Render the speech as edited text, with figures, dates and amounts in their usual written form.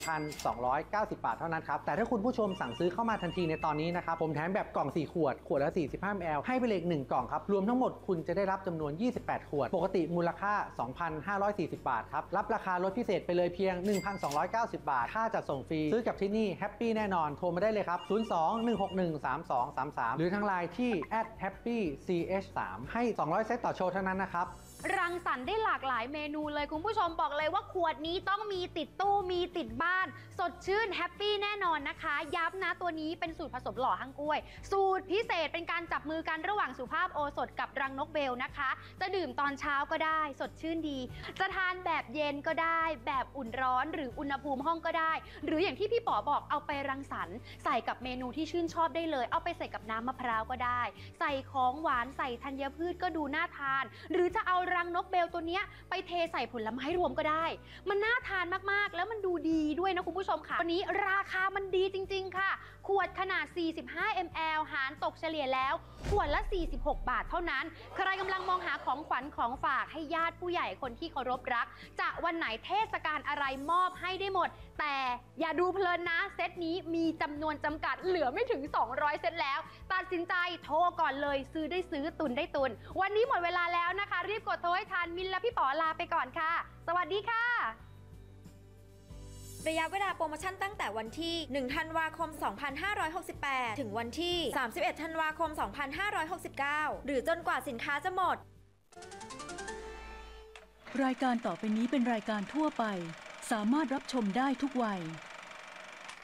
1,290 บาทเท่านั้นครับแต่ถ้าคุณผู้ชมสั่งซื้อเข้ามาทันทีในตอนนี้นะครับผมแถมแบบกล่อง4ขวดละ45 ml ให้ไปเลย1กล่องครับรวมทั้งหมดคุณจะได้รับจำนวน28ขวดปกติมูลค่า 2,540 บาทครับรับราคาลดพิเศษไปเลยเพียง 1,290 บาทค่าจัดส่งฟรีซื้อกับที่นี่แฮปปี้แน่นอนโทรมาได้เลยครับ02-161-3233หรือทางไลน์ที่ @happych3 ให้200เซตต่อโชว์เท่านั้นนะครับรังสรรค์ได้หลากหลายเมนูเลยคุณผู้ชมบอกเลยว่าขวดนี้ต้องมีติดตู้มีติดบ้านสดชื่นแฮปปี้แน่นอนนะคะย้ำนะตัวนี้เป็นสูตรผสมหล่อหั่งกล้วยสูตรพิเศษเป็นการจับมือกันระหว่างสุภาพโอสถกับรังนกเบลนะคะจะดื่มตอนเช้าก็ได้สดชื่นดีจะทานแบบเย็นก็ได้แบบอุ่นร้อนหรืออุณหภูมิห้องก็ได้หรืออย่างที่พี่ป๋อบอกเอาไปรังสรรค์ใส่กับเมนูที่ชื่นชอบได้เลยเอาไปใส่กับน้ำมะพร้าวก็ได้ใส่ของหวานใส่ธัญพืชก็ดูน่าทานหรือจะเอารังนกเบลตัวนี้ไปเทใส่ผลไม้รวมก็ได้มันน่าทานมากๆแล้วมันดูดีด้วยนะคุณผู้ชมค่ะวันนี้ราคามันดีจริงๆค่ะขวดขนาด45 ml หารตกเฉลี่ยแล้วขวดละ46 บาทเท่านั้นใครกำลังมองหาของขวัญของฝากให้ญาติผู้ใหญ่คนที่เคารพรักจะวันไหนเทศกาลอะไรมอบให้ได้หมดแต่อย่าดูเพลินนะเซตนี้มีจำนวนจำกัดเหลือไม่ถึง200เซตแล้วตัดสินใจโทรก่อนเลยซื้อได้ซื้อตุนได้ตุนวันนี้หมดเวลาแล้วนะคะรีบกดโทรให้ทันมินและพี่ป๋อลาไปก่อนค่ะสวัสดีค่ะระยะเวลาโปรโมชั่นตั้งแต่วันที่1ธันวาคม2568ถึงวันที่31ธันวาคม2569หรือจนกว่าสินค้าจะหมดรายการต่อไปนี้เป็นรายการทั่วไปสามารถรับชมได้ทุกวัย